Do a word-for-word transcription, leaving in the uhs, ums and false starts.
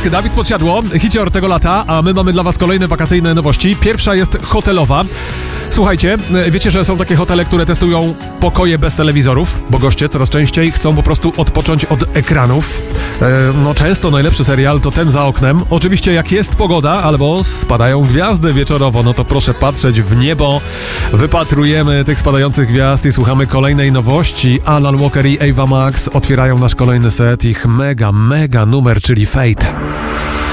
Tusk, Dawid Podsiadło, hicior tego lata, a my mamy dla was kolejne wakacyjne nowości. Pierwsza jest hotelowa. Słuchajcie, wiecie, że są takie hotele, które testują pokoje bez telewizorów, bo goście coraz częściej chcą po prostu odpocząć od ekranów. E, no często najlepszy serial to ten za oknem. Oczywiście jak jest pogoda albo spadają gwiazdy wieczorowo, no to proszę patrzeć w niebo. Wypatrujemy tych spadających gwiazd i słuchamy kolejnej nowości. Alan Walker i Ava Max otwierają nasz kolejny set. Ich mega, mega numer, czyli Fate.